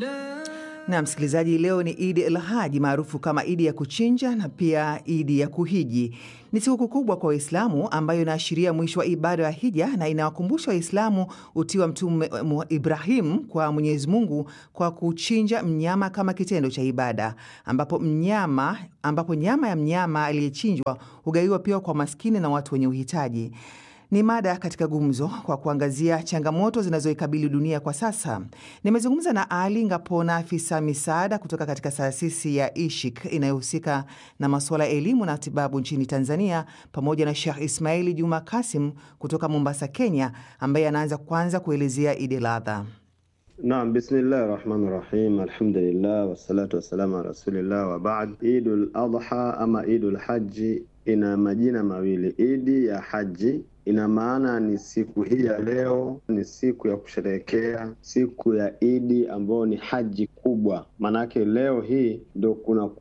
Na msikilizaji, leo ni Eid al-Hajj maarufu kama Eid ya kuchinja na pia Eid ya kuhiji. Ni siku kubwa kwa Waislamu ambayo inaashiria mwisho wa ibada ya hija na inawakumbusha Waislamu utii wa Mtume Ibrahim kwa Mwenyezi Mungu kwa kuchinja mnyama kama kitendo cha ibada, ambapo nyama ya mnyama aliyechinjwa hugaiwa pia kwa maskini na watu wenye uhitaji. Ni mada katika gumzo kwa kuangazia changamoto zinazoikabili dunia kwa sasa. Nimezungumza na Ali Ngapona, afisa misaada kutoka katika taasisi ya Ishik inayohusika na masuala ya elimu na matibabu nchini Tanzania, pamoja na Sheikh Ismail Juma Kasim kutoka Mombasa, Kenya, ambaye anaanza kwanza kuelezea Eid al-Adha. Naam, bismillahirrahmanirrahim, alhamdulillah, wassalatu wassalamu ala rasulillah wa ba'd. Eid al-Adha ama Eid al-Hajj ina majina mawili. Eid ya Haji ina maana ni siku hii ya leo, ni siku ya kusherehekea siku ya Eid ambayo ni haji kubwa. Manake leo hii ndio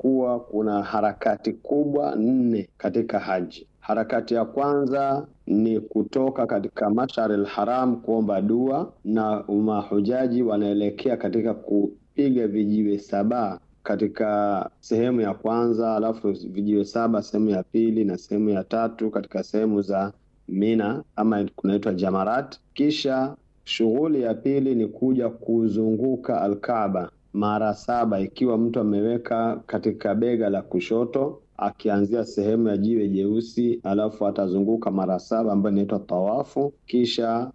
kuna harakati kubwa 4 katika haji. Harakati ya kwanza ni kutoka katika Mash'ar al-Haram kuomba dua, na mahujaji wanaelekea katika kupiga vijiwe 7 katika sehemu ya kwanza, alafu vijiwe 7 sehemu ya pili na sehemu ya 3 katika sehemu za Mina ama kunaitwa Jamarat. Kisha shughuli ya pili ni kuja kuzunguka Al-Kaaba mara 7, ikiwa mtu ameweka katika bega la kushoto akianzia sehemu ya jiwe jeusi, alafu atazunguka mara 7 ambayo inaitwa tawafu. Kisha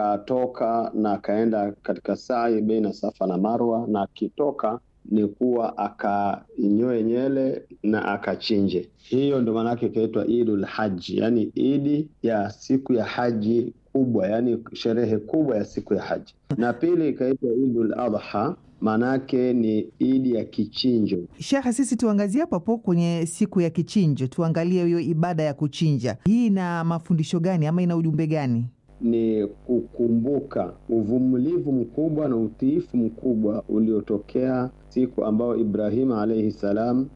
akatoka na akaenda katika sa'i baina Safa na Marwa, na akitoka ni kuwa akanyoe nyele na akachinje. Hiyo ndio maana yake inaitwa Eidul Hajj, yani Eid ya siku ya haji kubwa, yani sherehe kubwa ya siku ya haji. Na pili ikaitwa Eidul Adha, maana yake ni Eid ya kichinjo. Sheikh, sisi tuangazie hapo kwenye siku ya kichinjo, tuangalie hiyo ibada ya kuchinja. Hii ina mafundisho gani ama ina ujumbe gani? Ni kukumbuka uvumilivu mkubwa na utiifu mkubwa uliotokea siku ambayo Ibrahim alayhi salam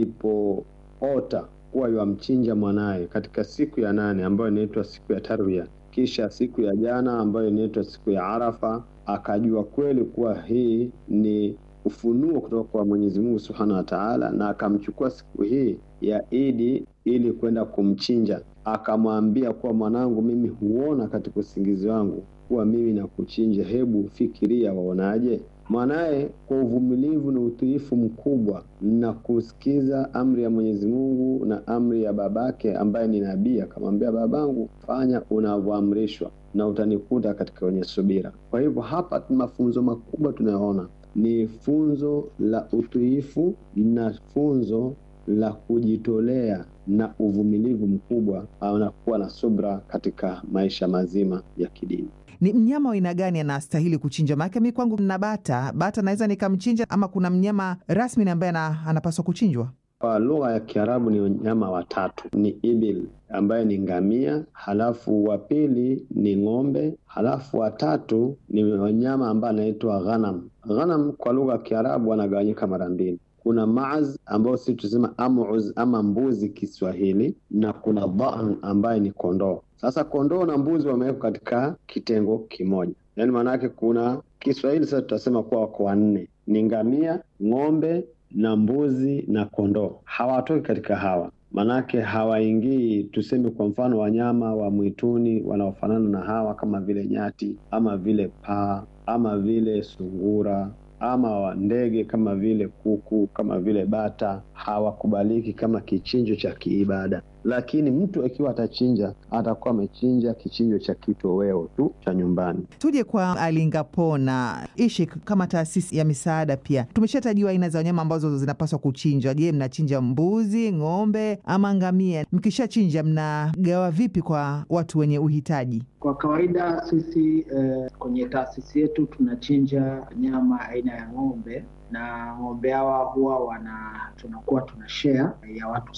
alipoota kuwa yamchinja mwanae katika siku ya 8 ambayo inaitwa siku ya Tarwiya. Kisha siku ya jana ambayo inaitwa siku ya Arafa, akajua kweli kuwa hii ni ufunuo kutoka kwa Mwenyezi Mungu Subhanahu wa Ta'ala, na akamchukua siku hii ya Eid ili kwenda kumchinja. Akamwambia kuwa mwanangu, mimi huona katika usingizi wangu kuwa mimi na kuchinja, hebu fikiria waonaje? Mwanae kwa uvumilivu na utiifu mkubwa na kusikiza amri ya Mwenyezi Mungu na amri ya babake ambaye ni nabii, akamwambia, babangu, fanya unavyoamrishwa na utanikuta katika wenye subira. Kwa hivyo hapa mafunzo makubwa tunayoona ni funzo la utiifu na funzo la kujitolea na uvumilivu mkubwa, au kuwa na subra katika maisha mazima ya kidini. Ni mnyama wa aina gani anastahili kuchinja? Maana mimi kwangu na bata naweza nikamchinja, ama kuna mnyama rasmi ambaye anapaswa kuchinjwa? Kwa lugha ya Kiarabu ni wanyama 3. Ni ibil ambaye ni ngamia, halafu wa pili ni ng'ombe, halafu wa 3 ni wanyama ambaye anaitwa ghanam. Ghanam kwa lugha ya Kiarabu wanagawanyika mara 2. Kuna maaz ambao sisi tusema amuz ama mbuzi Kiswahili, na kuna dha'n ambaye ni kondoo. Sasa kondoo na mbuzi wamewekwa katika kitengo kimoja. Yaani maana yake kuna Kiswahili sasa tutasema kuwa wako 4. Ni ngamia, ng'ombe na mbuzi na kondoo. Hawatoki katika hawa. Manake hawaingii tuseme kwa mfano wanyama wa mwituni wanaofanana na hawa kama vile nyati ama vile paa ama vile sungura ama ndege kama vile kuku, kama vile bata, hawakubaliki kama kichinjo cha kiibada. Lakini mtu akiwa atachinja, atakuwa amechinja kichinjo cha kitoweo tu cha nyumbani. Tuje kwa Ali Ngapona, Ishik kama taasisi ya misaada pia. Tumeshatajiwa aina za wanyama ambazo zinapaswa kuchinjwa. Je, mnachinja mbuzi, ng'ombe ama ngamia? Mkishachinja mnagawa vipi kwa watu wenye uhitaji? Kwa kawaida sisi kwenye taasisi yetu tunachinja nyama aina ya ng'ombe, na ng'ombe hawa huwa tunakuwa tuna share ya watu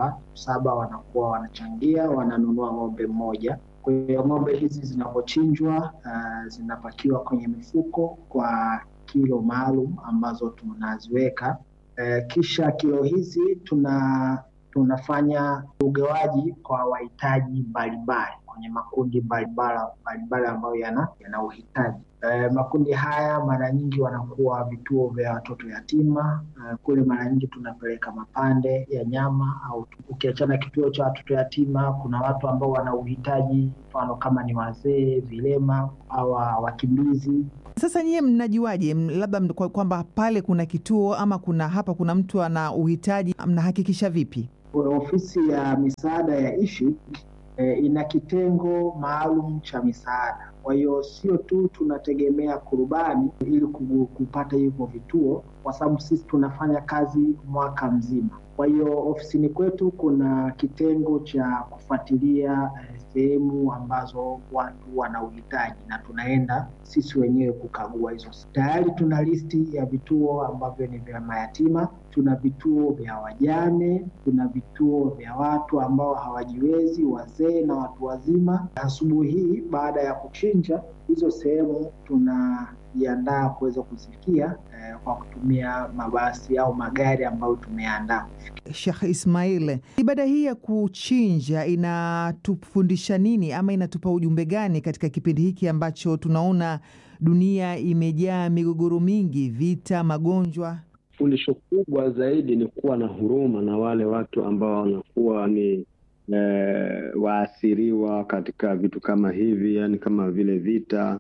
7 wanakuwa wanachangia, wananunua ng'ombe mmoja. Kwa hiyo ng'ombe hizi zinapochinjwa zinapakiwa kwenye mifuko kwa kilo maalum ambazo tunaziweka. Kisha kilo hizi tunafanya ugawaji kwa wahitaji mbalimbali. kwenye makundi mbalimbali ambayo yana uhitaji. Makundi haya mara nyingi wanakuwa vituo vya watoto yatima. Kule mara nyingi tunapeleka mapande ya nyama, au ukiachana kituo cha watoto yatima, kuna watu ambao wana uhitaji, mfano kama ni wazee, vilema au wakimbizi. Sasa nyie mnajuaje labda kwamba pale kuna kituo ama kuna mtu ana uhitaji, mnahakikisha vipi? Ofisi ya misaada ya ISHIK ina kitengo maalum cha misaada. Kwa hiyo sio tu tunategemea kurubani ili kupata hivyo vituo, kwa sababu sisi tunafanya kazi mwaka mzima. Kwa hiyo ofisini kwetu kuna kitengo cha kufuatilia sehemu ambazo watu wana uhitaji, na tunaenda sisi wenyewe kukagua hizo. Tayari tuna listi ya vituo ambavyo ni vya mayatima, tuna vituo vya wajane, tuna vituo vya watu ambao hawajiwezi, wazee na watu wazima. Asubuhi hii baada ya kuchinja, hizo sehemu tunajiandaa kuweza kuzifikia kwa kutumia mabasi au magari ambayo tumeandaa. Sheikh Ismail, ibada hii ya kuchinja inatufundisha nini ama inatupa ujumbe gani katika kipindi hiki ambacho tunaona dunia imejaa migogoro mingi, vita, magonjwa? Fundisho kubwa zaidi ni kuwa na huruma na wale watu ambao wanakuwa ni waathiriwa katika vitu kama hivi, yani kama vile vita,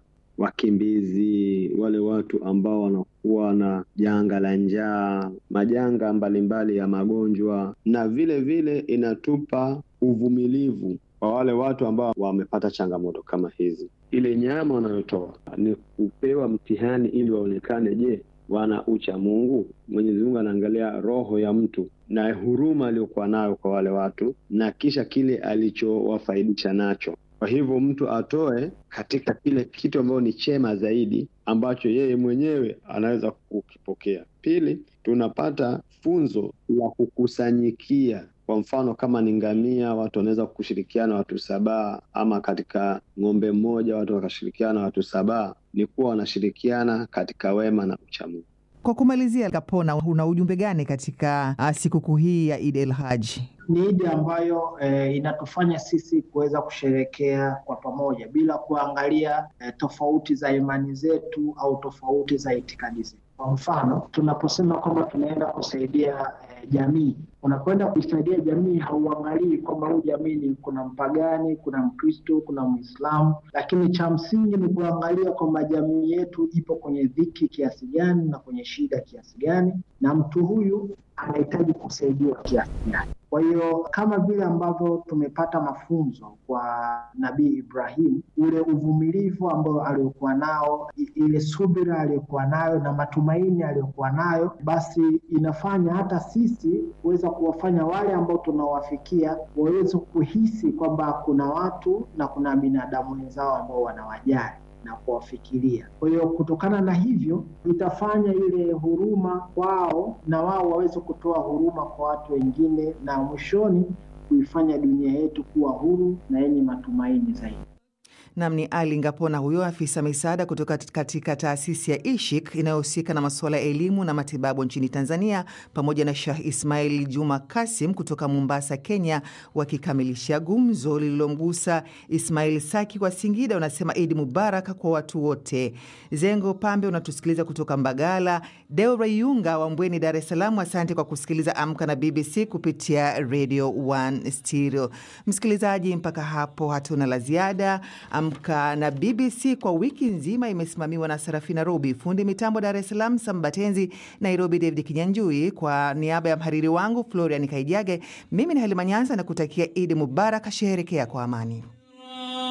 wakimbizi, wale watu ambao wanakuwa na janga la njaa, majanga mbalimbali ya magonjwa, na vile vile inatupa uvumilivu kwa wale watu ambao wamepata changamoto kama hizi. Ile nyama wanayotoa ni kupewa mtihani ili waonekane, je, wana ucha Mungu? Mwenyezi Mungu anaangalia roho ya mtu na huruma aliyokuwa nayo kwa wale watu, na kisha kile alichowafaidisha nacho. Kwa hivyo mtu atoe katika kile kitu ambacho ni chema zaidi ambacho yeye mwenyewe anaweza kukipokea. Pili, tunapata funzo la kukusanyikia. Kwa mfano kama ni ngamia, watu wanaweza kushirikiana watu 7, ama katika ng'ombe mmoja watu wakashirikiana watu 7, ni kuwa wanashirikiana katika wema na uchamungu. Kwa kumalizia, Kapona, una ujumbe gani katika sikukuu hii ya Eid el-Hajj? Ni Eid ambayo inatufanya sisi kuweza kusherehekea kwa pamoja bila kuangalia tofauti za imani zetu au tofauti za itikadi zetu. Kwa mfano, tunaposema kwamba tunaenda kusaidia jamii, unakwenda kusaidia jamii, hauangalii kwamba huu jamii ni kuna mpagani, kuna Mkristo, kuna Muislamu, lakini cha msingi ni kuangalia kwamba jamii yetu ipo kwenye dhiki kiasi gani na kwenye shida kiasi gani, na mtu huyu anahitaji kusaidiwa kiasi gani. Kwa hiyo kama vile ambavyo tumepata mafunzo kwa Nabii Ibrahim, ule uvumilivu ambao aliokuwa nao, ile subira aliyokuwa nayo na matumaini aliyokuwa nayo, basi inafanya hata sisi kuweza kuwafanya wale ambao tunawafikia waweze kuhisi kwamba kuna watu na kuna binadamu wenzao ambao wanawajali na kuwafikiria. Kwa hiyo kutokana na hivyo itafanya ile huruma kwao na wao waweze kutoa huruma kwa watu wengine, na mwishoni kuifanya dunia yetu kuwa huru na yenye matumaini zaidi. Namni Ali Ngapona huyo, afisa misaada kutoka katika taasisi ya ISHIK inayohusika na masuala ya elimu na matibabu nchini Tanzania, pamoja na Sheikh Ismail Juma Kasim kutoka Mombasa, Kenya, wakikamilisha gumzo lililomgusa Ismail Saki kwa Singida. Unasema Eid Mubarak kwa watu wote. Zengo Pambe unatusikiliza kutoka Mbagala. Deora Yunga wa Mbweni, Dar es Salaam, asante kwa kusikiliza Amka na BBC kupitia Radio 1 Stereo. Msikilizaji, mpaka hapo hatuna la ziada. Amka na BBC kwa wiki nzima imesimamiwa na Sarafina Robi, fundi mitambo Dar es Salaam Sambatenzi, Nairobi David Kinyanjui. Kwa niaba ya mhariri wangu Florian Kaijage, mimi ni Halima Nyanza na kutakia Eid Mubarak, sheherekea kwa amani.